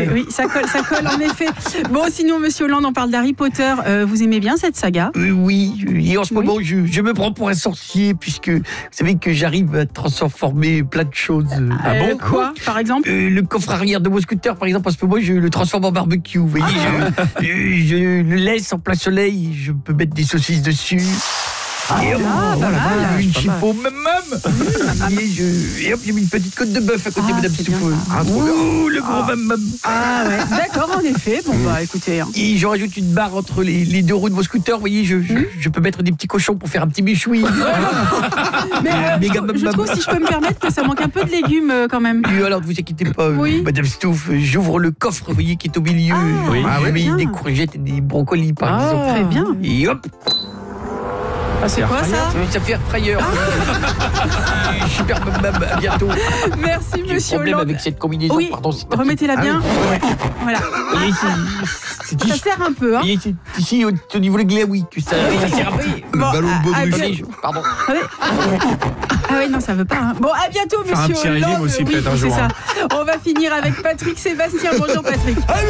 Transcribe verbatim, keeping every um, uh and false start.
oui, oui, ça colle, ça colle en effet. Bon, sinon, Monsieur Hollande, on parle d'Harry Potter. Euh, vous aimez bien cette saga ? Euh, oui, et en ce Oui. moment, je, je me prends pour un sorcier, puisque vous savez que j'arrive à transformer plein de choses. Ah bon ? Quoi, par exemple ? Euh, le coffre arrière de mon scooter, par exemple, en ce moment, je le transforme en barbecue. Vous voyez, je, je, je le laisse en plein soleil, je peux mettre des saucisses dessus. Et hop, Ah, pas mal. une chipo, mam, mam. Et, je, et hop, j'ai mis une petite côte de bœuf à côté Ah, de Madame c'est bien Souffle. ça. Ah, trop bien. Ouh, le gros Ah. mam, mam. Ah ouais, d'accord, en effet. Bon, bah écoutez. Hein. Et je rajoute une barre entre les, les deux roues de mon scooter. Vous voyez, je, je, je peux mettre des petits cochons pour faire un petit méchoui. Mais euh, Méga je, mam, je mam. trouve, si je peux me permettre, que ça manque un peu de légumes euh, quand même. Et alors, ne vous inquiétez pas, Oui. Madame Stouff, j'ouvre le coffre, vous voyez, qui est au milieu. Ah, oui. ah Je ouais, mets bien. des courgettes et des brocolis, par Ah, exemple. très bien. Et hop, Ah, c'est quoi ça ? ça fait air fryer. Super, mam, mam, à bientôt. Merci, J'ai un Monsieur problème Hollande. avec cette combinaison, Oui, pardon. c'est pas- remettez-la bien. Ah Voilà. oui. Et c'est- c'est Ça sert un peu, hein. Et c'est ici, au, au niveau de glaoui, que ça, ça sert un peu. Le Bon, ballon de ah, baudruche. ah, Attendez, je- Pardon. Attendez. Ah oui, non, ça veut pas. Hein. Bon, à bientôt, Faire un Monsieur petit Hollande. régime aussi, Oui, peut-être, un c'est jour, ça. hein. On va finir avec Patrick Sébastien. Bonjour, Patrick.